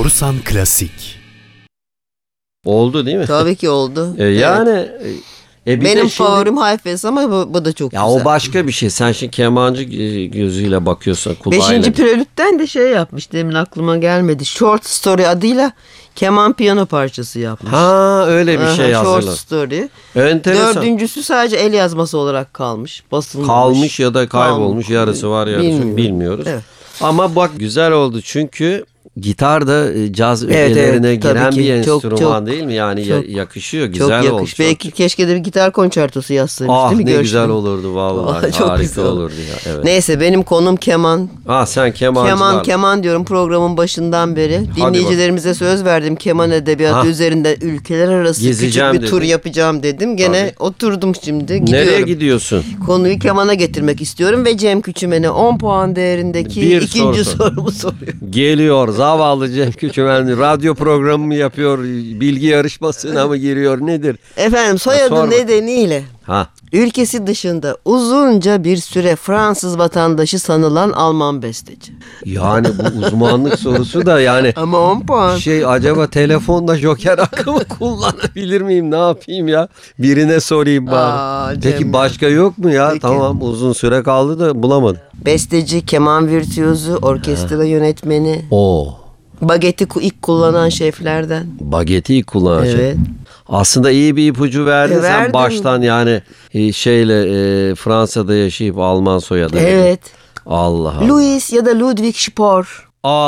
Borusan Klasik. Oldu değil mi? Tabii ki oldu. Yani benim favorim Hayfes ama bu da çok ya güzel. O başka bir şey. Sen şimdi kemancı gözüyle bakıyorsun, kulağıyla. 5. Prelüt'ten de şey yapmış. Demin aklıma gelmedi. Short Story adıyla keman piyano parçası yapmış. Ha, öyle bir şey hazırladı. Short Story. Enteresan. 4.'sü sadece el yazması olarak kalmış. Basılmamış. Kalmış ya da kaybolmuş. Yarısı var, yarısı bilmiyoruz. Evet. Ama bak, güzel oldu çünkü gitar da caz ögelerine giren bir enstrüman değil mi? Yani yakışıyor, güzel oldu. Belki keşke de bir gitar konçertosu yazsaymış, değil mi? Ne güzel olurdu vallahi. Çok harika güzel olurdu ya. Evet. Neyse, benim konum keman. Sen kemancılar. Keman diyorum programın başından beri. Dinleyicilerimize söz verdim, keman edebiyatı üzerinde ülkeler arası Gezeceğim küçük bir tur dedin. yapacağım dedim. Gene oturdum şimdi. Gidiyorum. Nereye gidiyorsun? Konuyu kemana getirmek istiyorum ve Cem Küçümen'e 10 puan değerindeki ikinci sorumu soruyor. Geliyor zavallı Cem Küçümen, radyo programı mı yapıyor, bilgi yarışmasına mı giriyor, nedir? Efendim, soyadı nedeniyle ülkesi dışında uzunca bir süre Fransız vatandaşı sanılan Alman besteci. Yani bu uzmanlık sorusu da yani. Ama 10 puan. Acaba telefonda joker hakkımı kullanabilir miyim, ne yapayım ya? Birine sorayım bari. Peki başka yok mu ya? Peki. Tamam, uzun süre kaldı da bulamadım. Besteci, keman virtüözü, orkestra yönetmeni. Bageti ilk kullanan şeflerden. Bageti ilk kullanan şef. Aslında iyi bir ipucu verdin sen baştan, yani Fransa'da yaşayıp Alman soyadı. Evet. Allah Allah. Louis ya da Ludwig Spohr.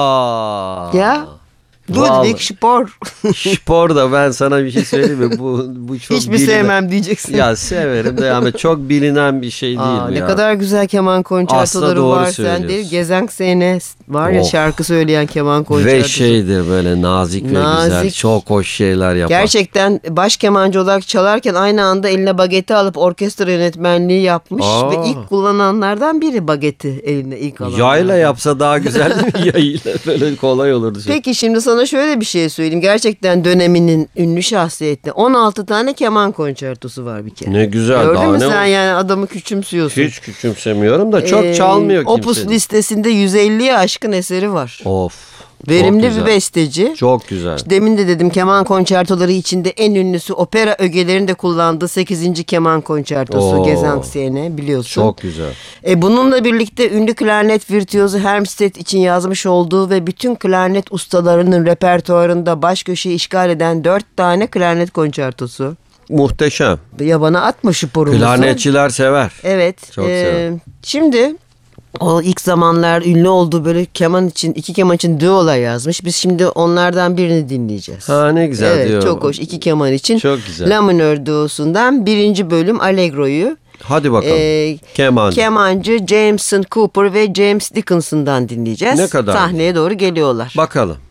Ya. Ludwig Spohr. Spohr da, ben sana bir şey söyleyeyim mi? Bu çok hiçbir sevmem diyeceksin. Ya severim de ama çok bilinen bir şey değil bu ne ya. kadar güzel keman konçertoları var. Sen değil, Gesangsszene var ya, şarkı söyleyen keman konçertosu. Ve şeydir, böyle nazik ve güzel, çok hoş şeyler yapar. Gerçekten baş kemancı olarak çalarken aynı anda eline bageti alıp orkestra yönetmenliği yapmış ve ilk kullananlardan biri bageti eline ilk alan. Yayla yapsa daha güzel değil mi? Yayla böyle kolay olurdu. Peki şimdi sana şöyle bir şey söyleyeyim. Gerçekten döneminin ünlü şahsiyetli 16 tane keman konçertosu var bir kere. Ne güzel. Gördün mü sen, yani adamı küçümsüyorsun. Hiç küçümsemiyorum da çok çalmıyor kimse. Opus listesinde 150'ye aşkın eseri var. Of. Verimli bir besteci. Çok güzel. Demin de dedim, keman konçertoları içinde en ünlüsü, opera ögelerini de kullandığı 8. keman konçertosu Gesangsszene, biliyorsun. Çok güzel. Bununla birlikte ünlü klarnet virtüözü Hermstedt için yazmış olduğu ve bütün klarnet ustalarının repertuarında baş köşeyi işgal eden 4 tane klarnet konçertosu. Muhteşem. Ya bana atma şu porumuzu. Klarnetçiler sever. Evet. Çok sever. Şimdi o ilk zamanlar ünlü olduğu böyle iki keman için düolar yazmış. Biz şimdi onlardan birini dinleyeceğiz. Ne güzel diyor. Çok hoş. 2 keman için. Çok güzel. La minör duosundan 1. bölüm Allegro'yu. Hadi bakalım. Kemancı Jameson Cooper ve James Dickinson'dan dinleyeceğiz. Ne kadar? Sahneye doğru geliyorlar. Bakalım.